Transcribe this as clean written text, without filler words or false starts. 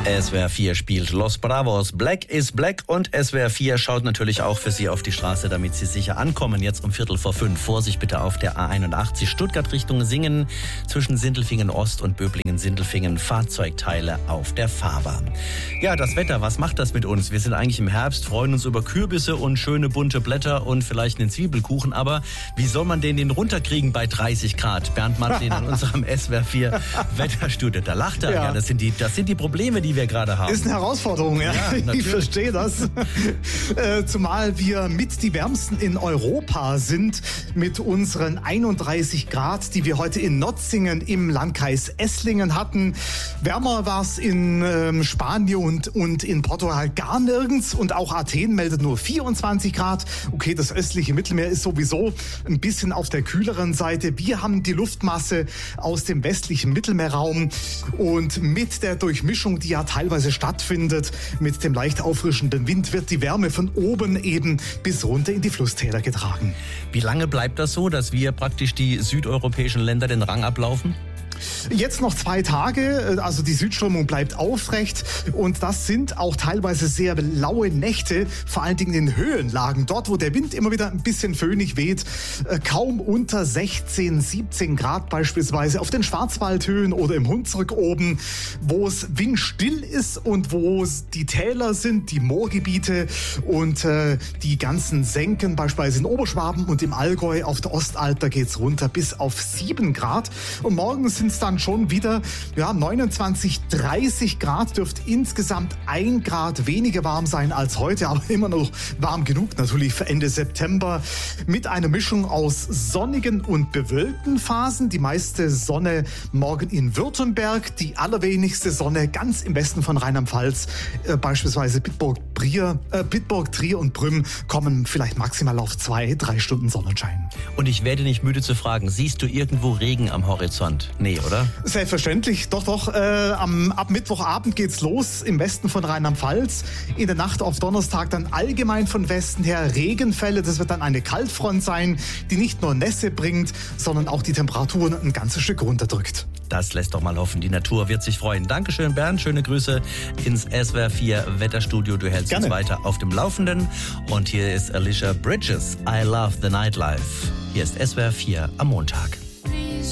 SWR 4 spielt Los Bravos. Black is Black und SWR 4 schaut natürlich auch für Sie auf die Straße, damit Sie sicher ankommen. Jetzt um 4:45. Vorsicht bitte auf der A81 Stuttgart Richtung Singen zwischen Sindelfingen Ost und Böblingen-Sindelfingen. Fahrzeugteile auf der Fahrbahn. Ja, das Wetter, was macht das mit uns? Wir sind eigentlich im Herbst, freuen uns über Kürbisse und schöne bunte Blätter und vielleicht einen Zwiebelkuchen. Aber wie soll man den runterkriegen bei 30 Grad? Bernd Martin in unserem SWR 4 Wetterstudio. Da lacht er. Ja, das sind die Probleme, die wir gerade haben. Ist eine Herausforderung, ja. Ich verstehe das. Zumal wir mit die wärmsten in Europa sind mit unseren 31 Grad, die wir heute in Notzingen im Landkreis Esslingen hatten. Wärmer war es in Spanien und in Portugal gar nirgends und auch Athen meldet nur 24 Grad. Okay, das östliche Mittelmeer ist sowieso ein bisschen auf der kühleren Seite. Wir haben die Luftmasse aus dem westlichen Mittelmeerraum und mit der Durchmischung, die ja teilweise stattfindet, mit dem leicht auffrischenden Wind wird die Wärme von oben eben bis runter in die Flusstäler getragen. Wie lange bleibt das so, dass wir praktisch die südeuropäischen Länder den Rang ablaufen? Jetzt noch 2 Tage, also die Südströmung bleibt aufrecht und das sind auch teilweise sehr laue Nächte, vor allen Dingen in Höhenlagen. Dort, wo der Wind immer wieder ein bisschen föhnig weht, kaum unter 16, 17 Grad beispielsweise auf den Schwarzwaldhöhen oder im Hunsrück oben, wo es windstill ist und wo es die Täler sind, die Moorgebiete und die ganzen Senken, beispielsweise in Oberschwaben und im Allgäu auf der Ostalb, da geht's runter bis auf 7 Grad und morgen sind es dann schon wieder 29, 30 Grad, dürfte insgesamt 1 Grad weniger warm sein als heute, aber immer noch warm genug natürlich für Ende September mit einer Mischung aus sonnigen und bewölkten Phasen. Die meiste Sonne morgen in Württemberg, die allerwenigste Sonne ganz im Westen von Rheinland-Pfalz, beispielsweise Bitburg, Trier und Brünn kommen vielleicht maximal auf 2-3 Stunden Sonnenschein. Und ich werde nicht müde zu fragen, siehst du irgendwo Regen am Horizont? Nee, oder? Selbstverständlich, doch. Ab Mittwochabend geht's los im Westen von Rheinland-Pfalz. In der Nacht auf Donnerstag dann allgemein von Westen her Regenfälle. Das wird dann eine Kaltfront sein, die nicht nur Nässe bringt, sondern auch die Temperaturen ein ganzes Stück runterdrückt. Das lässt doch mal hoffen. Die Natur wird sich freuen. Dankeschön, Bernd. Schöne Grüße ins SWR 4 Wetterstudio. Du hältst uns weiter auf dem Laufenden. Und hier ist Alicia Bridges. I love the nightlife. Hier ist SWR 4 am Montag.